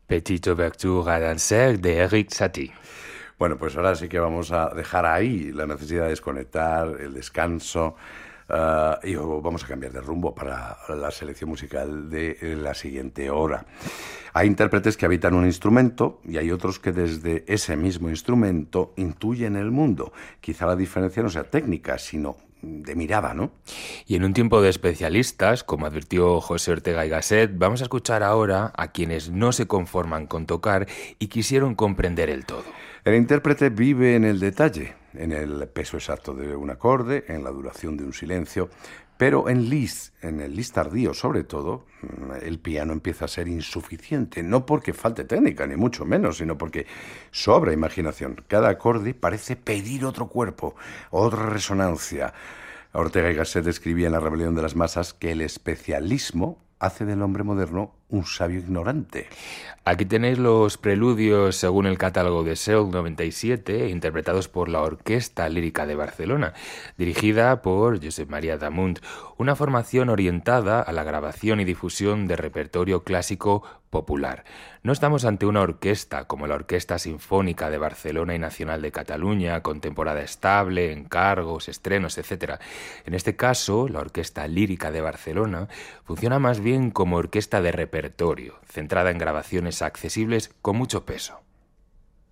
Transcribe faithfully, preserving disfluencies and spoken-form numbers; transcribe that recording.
Petite ouverture à danser de Eric Satie. Bueno, pues ahora sí que vamos a dejar ahí la necesidad de desconectar, el descanso, uh, y vamos a cambiar de rumbo para la selección musical de la siguiente hora. Hay intérpretes que habitan un instrumento y hay otros que desde ese mismo instrumento intuyen el mundo. Quizá la diferencia no sea técnica, sino de mirada, ¿no? Y en un tiempo de especialistas, como advirtió José Ortega y Gasset, vamos a escuchar ahora a quienes no se conforman con tocar y quisieron comprender el todo. El intérprete vive en el detalle, en el peso exacto de un acorde, en la duración de un silencio, pero en Liszt, en el Liszt tardío sobre todo, el piano empieza a ser insuficiente, no porque falte técnica, ni mucho menos, sino porque sobra imaginación. Cada acorde parece pedir otro cuerpo, otra resonancia. Ortega y Gasset escribía en La rebelión de las masas que el especialismo hace del hombre moderno un sabio ignorante. Aquí tenéis los preludios según el catálogo de Seoul noventa y siete, interpretados por la Orquesta Lírica de Barcelona, dirigida por Josep Maria Damunt, una formación orientada a la grabación y difusión de repertorio clásico popular. No estamos ante una orquesta como la Orquesta Sinfónica de Barcelona y Nacional de Cataluña, con temporada estable, encargos, estrenos, etcétera. En este caso, la Orquesta Lírica de Barcelona funciona más bien como orquesta de repertorio, centrada en grabaciones accesibles con mucho peso.